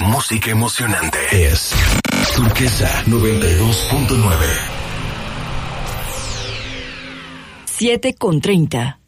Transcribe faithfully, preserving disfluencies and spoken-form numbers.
música emocionante es Turquesa noventa y dos punto nueve. siete con treinta.